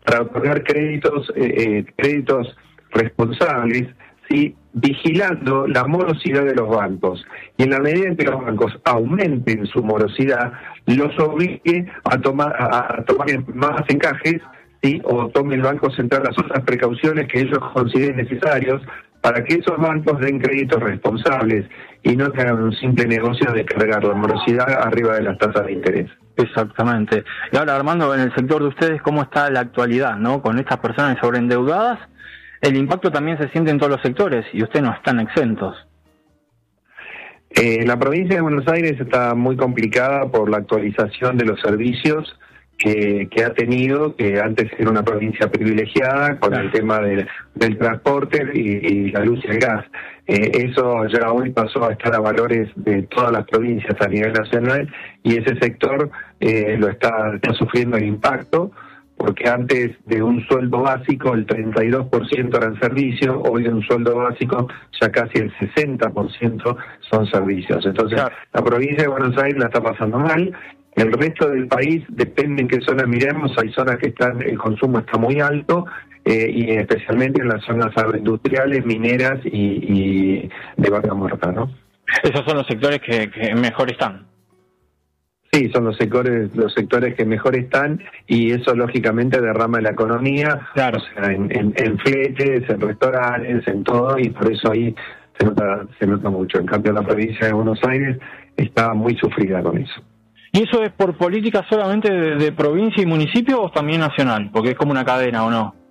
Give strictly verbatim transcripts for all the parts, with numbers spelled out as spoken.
para otorgar créditos, eh, eh, créditos responsables, ¿sí?, vigilando la morosidad de los bancos. Y en la medida en que los bancos aumenten su morosidad, los obligue a tomar, a, a tomar más encajes, ¿sí?, o tome el Banco Central las otras precauciones que ellos consideren necesarios para que esos bancos den créditos responsables y no que hagan un simple negocio de cargar la morosidad arriba de las tasas de interés. Exactamente. Y ahora, Armando, en el sector de ustedes, ¿cómo está la actualidad, no? Con estas personas sobreendeudadas, el impacto también se siente en todos los sectores y ustedes no están exentos. Eh, la provincia de Buenos Aires está muy complicada por la actualización de los servicios que, que ha tenido, que antes era una provincia privilegiada con el tema de, del transporte y, y la luz y el gas. Eh, eso ya hoy pasó a estar a valores de todas las provincias a nivel nacional y ese sector eh, lo está, está sufriendo el impacto, porque antes de un sueldo básico el treinta y dos por ciento eran servicios, hoy de un sueldo básico ya casi el sesenta por ciento son servicios. Entonces, claro, la provincia de Buenos Aires la está pasando mal. El resto del país, depende en qué zona miremos, hay zonas que están, el consumo está muy alto, eh, y especialmente en las zonas agroindustriales, mineras y, y de vaca muerta, ¿no? Esos son los sectores que, que mejor están. Sí, son los sectores los sectores que mejor están y eso lógicamente derrama la economía, claro, o sea, en, en, en fletes, en restaurantes, en todo, y por eso ahí se nota, se nota mucho. En cambio, la provincia de Buenos Aires está muy sufrida con eso. ¿Y eso es por política solamente de, de provincia y municipio o también nacional? Porque es como una cadena, ¿o no?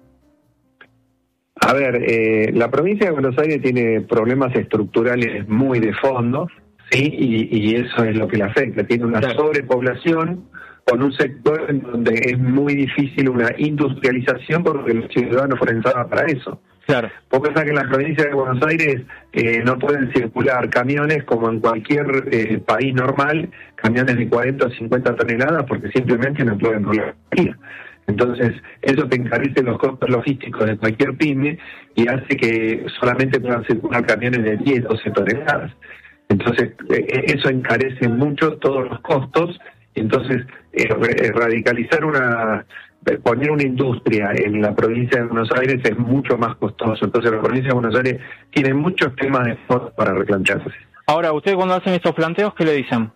A ver, eh, la provincia de Buenos Aires tiene problemas estructurales muy de fondo, sí, y, y eso es lo que le afecta. Tiene una claro. sobrepoblación con un sector en donde es muy difícil una industrialización porque los ciudadanos fueron pensados para eso. Claro. Vos pensás que en la provincia de Buenos Aires eh, no pueden circular camiones como en cualquier eh, país normal, camiones de cuarenta o cincuenta toneladas, porque simplemente no pueden rolar. Entonces, eso te encarece los costos logísticos de cualquier pyme y hace que solamente puedan circular camiones de diez, doce toneladas. Entonces, eh, eso encarece mucho todos los costos. Entonces, eh, radicalizar una... poner una industria en la provincia de Buenos Aires es mucho más costoso. Entonces la provincia de Buenos Aires tiene muchos temas de fondo para replantearse. Ahora, ¿ustedes cuando hacen estos planteos, qué le dicen?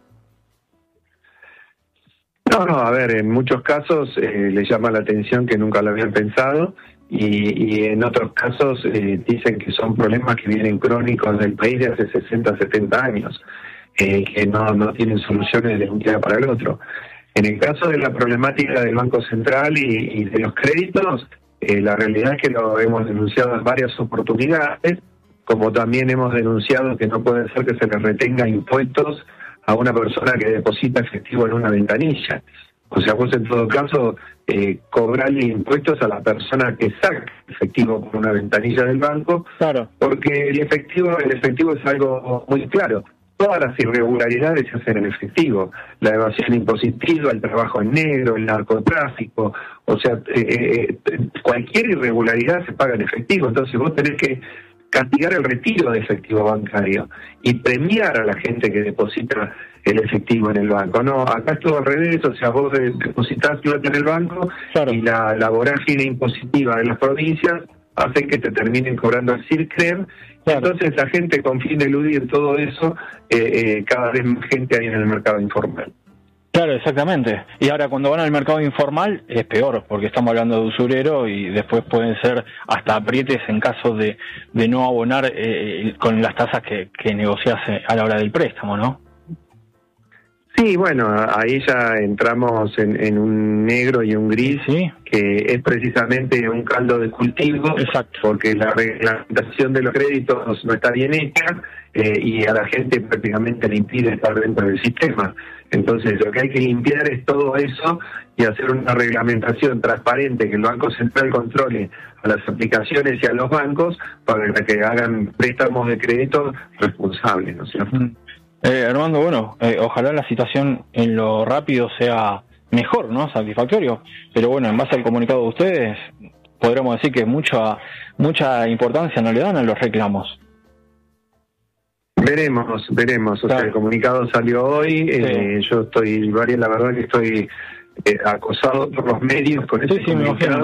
No, no, a ver, en muchos casos eh, les llama la atención que nunca lo habían pensado y, y en otros casos eh, dicen que son problemas que vienen crónicos del país de hace sesenta, setenta años, eh, que no, no tienen soluciones de un día para el otro. En el caso de la problemática del Banco Central y, y de los créditos, eh, la realidad es que lo hemos denunciado en varias oportunidades, como también hemos denunciado que no puede ser que se le retenga impuestos a una persona que deposita efectivo en una ventanilla. O sea, vos en todo caso eh, cobrarle impuestos a la persona que saca efectivo por una ventanilla del banco, claro, porque el efectivo, el efectivo es algo muy claro. Todas las irregularidades se hacen en efectivo, la evasión impositiva, el trabajo en negro, el narcotráfico, o sea, eh, eh, cualquier irregularidad se paga en efectivo, entonces vos tenés que castigar el retiro de efectivo bancario y premiar a la gente que deposita el efectivo en el banco. No, acá es todo al revés, o sea, vos depositas plata en el banco, claro, y la, la vorágine impositiva de las provincias hacen que te terminen cobrando el CIRCREM. Claro. Entonces la gente, con fin de eludir todo eso, eh, eh, cada vez más gente hay en el mercado informal. Claro, exactamente. Y ahora cuando van al mercado informal es peor, porque estamos hablando de usurero y después pueden ser hasta aprietes en caso de, de no abonar eh, con las tasas que, que negocias a la hora del préstamo, ¿no? Sí, bueno, ahí ya entramos en, en un negro y un gris, ¿sí?, que es precisamente un caldo de cultivo. Exacto. Porque la reglamentación de los créditos no está bien hecha eh, y a la gente prácticamente le impide estar dentro del sistema. Entonces lo que hay que limpiar es todo eso y hacer una reglamentación transparente, que el Banco Central controle a las aplicaciones y a los bancos para que hagan préstamos de crédito responsables, ¿no es cierto? Mm. Eh, Armando, bueno, eh, ojalá la situación en lo rápido sea mejor, ¿no? Satisfactorio. Pero bueno, en base al comunicado de ustedes, podremos decir que mucha mucha importancia no le dan a los reclamos. Veremos, veremos. O claro. sea, el comunicado salió hoy. Sí. Eh, yo estoy, la verdad que estoy eh, acosado por los medios con sí, ese sí, comunicado.